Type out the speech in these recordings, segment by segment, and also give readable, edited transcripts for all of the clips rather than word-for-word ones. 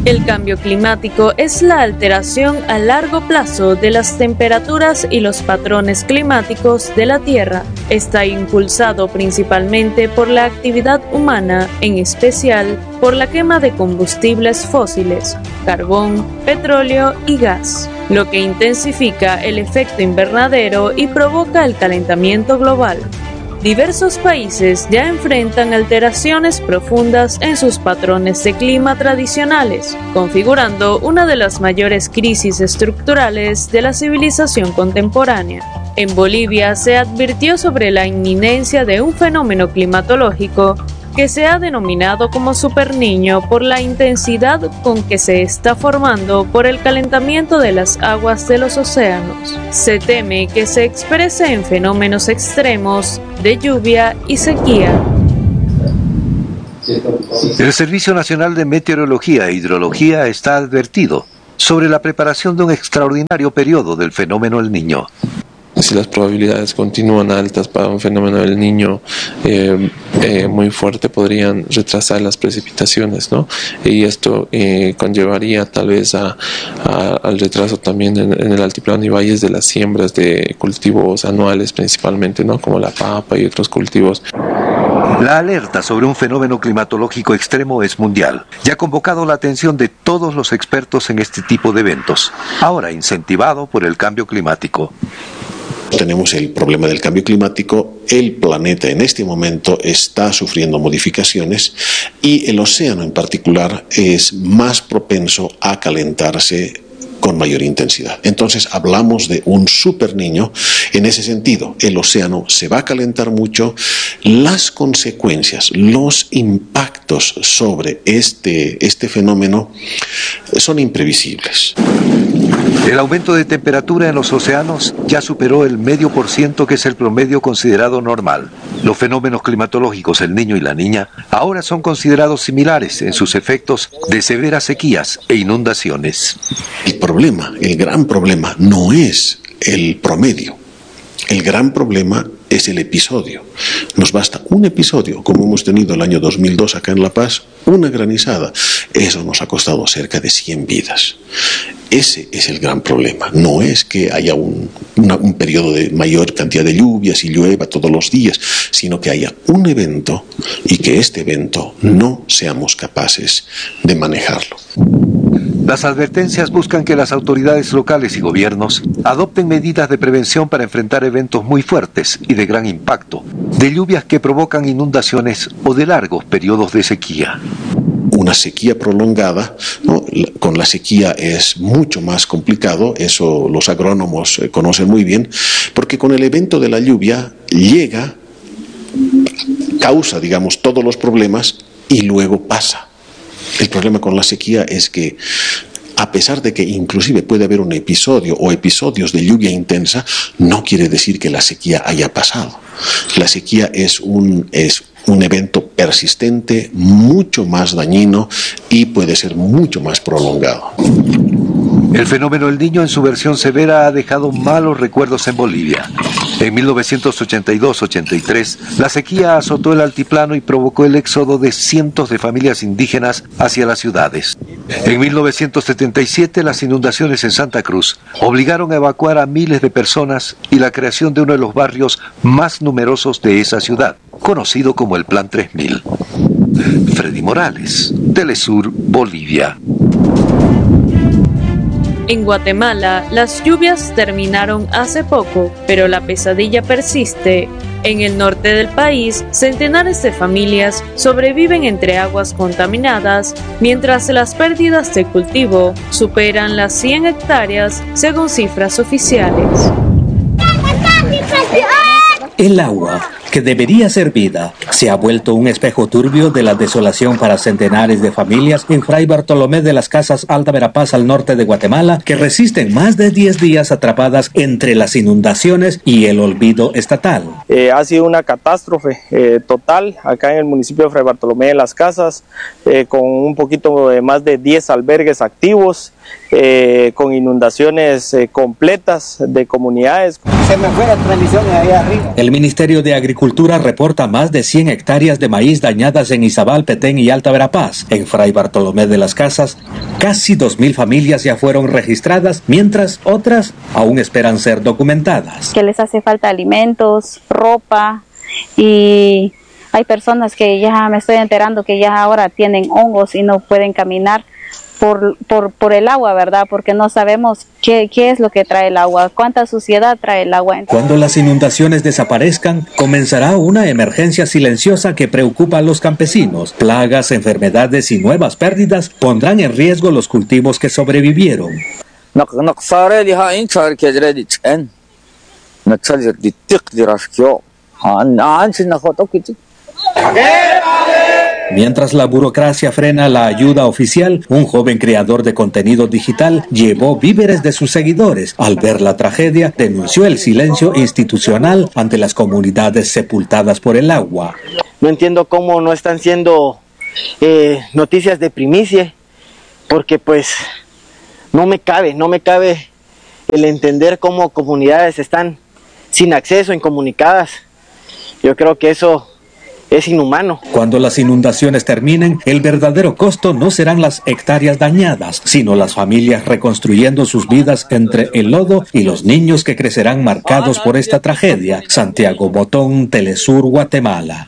El cambio climático es la alteración a largo plazo de las temperaturas y los patrones climáticos de la Tierra. Está impulsado principalmente por la actividad humana, en especial por la quema de combustibles fósiles, carbón, petróleo y gas, lo que intensifica el efecto invernadero y provoca el calentamiento global. Diversos países ya enfrentan alteraciones profundas en sus patrones de clima tradicionales, configurando una de las mayores crisis estructurales de la civilización contemporánea. En Bolivia se advirtió sobre la inminencia de un fenómeno climatológico que se ha denominado como superniño por la intensidad con que se está formando por el calentamiento de las aguas de los océanos. Se teme que se exprese en fenómenos extremos de lluvia y sequía. El Servicio Nacional de Meteorología e Hidrología está advertido sobre la preparación de un extraordinario periodo del fenómeno El Niño. Si las probabilidades continúan altas para un fenómeno del Niño muy fuerte, podrían retrasar las precipitaciones, ¿no? Y esto conllevaría tal vez al retraso también en el altiplano y valles de las siembras de cultivos anuales principalmente, ¿no? Como la papa y otros cultivos. La alerta sobre un fenómeno climatológico extremo es mundial y ha convocado la atención de todos los expertos en este tipo de eventos, ahora incentivado por el cambio climático. Tenemos el problema del cambio climático, el planeta en este momento está sufriendo modificaciones y el océano en particular es más propenso a calentarse con mayor intensidad. Entonces hablamos de un superniño en ese sentido. El océano se va a calentar mucho. Las consecuencias, los impactos sobre este fenómeno son imprevisibles. El aumento de temperatura en los océanos ya superó el 0,5%, que es el promedio considerado normal. Los fenómenos climatológicos El Niño y La Niña ahora son considerados similares en sus efectos de severas sequías e inundaciones. El gran problema no es el promedio. El gran problema es el episodio. Nos basta un episodio, como hemos tenido el año 2002 acá en La Paz, una granizada. Eso nos ha costado cerca de 100 vidas. Ese es el gran problema. No es que haya un periodo de mayor cantidad de lluvias y llueva todos los días, sino que haya un evento y que este evento no seamos capaces de manejarlo. Las advertencias buscan que las autoridades locales y gobiernos adopten medidas de prevención para enfrentar eventos muy fuertes y de gran impacto, de lluvias que provocan inundaciones o de largos periodos de sequía. Una sequía prolongada, ¿no? Con la sequía es mucho más complicado, eso los agrónomos conocen muy bien, porque con el evento de la lluvia llega, causa, digamos, todos los problemas y luego pasa. El problema con la sequía es que, a pesar de que inclusive puede haber un episodio o episodios de lluvia intensa, no quiere decir que la sequía haya pasado. La sequía es un evento persistente, mucho más dañino y puede ser mucho más prolongado. El fenómeno El Niño en su versión severa ha dejado malos recuerdos en Bolivia. En 1982-83, la sequía azotó el altiplano y provocó el éxodo de cientos de familias indígenas hacia las ciudades. En 1977, las inundaciones en Santa Cruz obligaron a evacuar a miles de personas y la creación de uno de los barrios más numerosos de esa ciudad, conocido como el Plan 3000. Freddy Morales, Telesur, Bolivia. En Guatemala, las lluvias terminaron hace poco, pero la pesadilla persiste. En el norte del país, centenares de familias sobreviven entre aguas contaminadas, mientras las pérdidas de cultivo superan las 100 hectáreas, según cifras oficiales. El agua, que debería ser vida, se ha vuelto un espejo turbio de la desolación para centenares de familias en Fray Bartolomé de las Casas, Alta Verapaz, al norte de Guatemala, que resisten más de 10 días atrapadas entre las inundaciones y el olvido estatal. Ha sido una catástrofe total acá en el municipio de Fray Bartolomé de las Casas, con un poquito más de 10 albergues activos. con inundaciones completas de comunidades. Se me fue la transmisión ahí arriba. El Ministerio de Agricultura reporta más de 100 hectáreas de maíz dañadas en Izabal, Petén y Alta Verapaz. En Fray Bartolomé de las Casas, casi 2.000 familias ya fueron registradas, mientras otras aún esperan ser documentadas. Que les hace falta alimentos, ropa, y hay personas que ya me estoy enterando que ya ahora tienen hongos y no pueden caminar por el agua, ¿verdad? Porque no sabemos qué es lo que trae el agua, cuánta suciedad trae el agua. Cuando las inundaciones desaparezcan, comenzará una emergencia silenciosa que preocupa a los campesinos. Plagas, enfermedades y nuevas pérdidas pondrán en riesgo los cultivos que sobrevivieron. Mientras la burocracia frena la ayuda oficial, un joven creador de contenido digital llevó víveres de sus seguidores. Al ver la tragedia, denunció el silencio institucional ante las comunidades sepultadas por el agua. No entiendo cómo no están siendo noticias de primicia, porque pues no me cabe el entender cómo comunidades están sin acceso, incomunicadas. Yo creo que eso es inhumano. Cuando las inundaciones terminen, el verdadero costo no serán las hectáreas dañadas, sino las familias reconstruyendo sus vidas entre el lodo y los niños que crecerán marcados por esta tragedia. Santiago Botón, Telesur, Guatemala.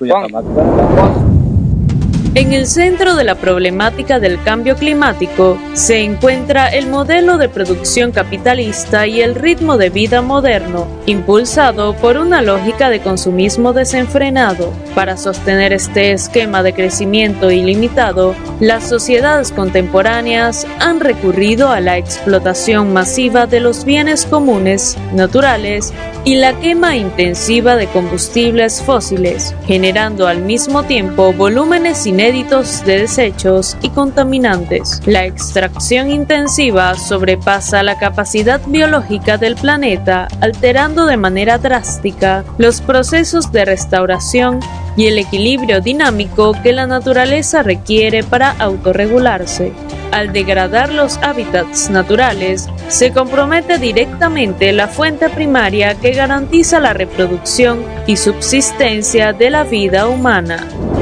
En el centro de la problemática del cambio climático se encuentra el modelo de producción capitalista y el ritmo de vida moderno, impulsado por una lógica de consumismo desenfrenado. Para sostener este esquema de crecimiento ilimitado, las sociedades contemporáneas han recurrido a la explotación masiva de los bienes comunes, naturales, y la quema intensiva de combustibles fósiles, generando al mismo tiempo volúmenes inéditos de desechos y contaminantes. La extracción intensiva sobrepasa la capacidad biológica del planeta, alterando de manera drástica los procesos de restauración y el equilibrio dinámico que la naturaleza requiere para autorregularse. Al degradar los hábitats naturales, se compromete directamente la fuente primaria que garantiza la reproducción y subsistencia de la vida humana.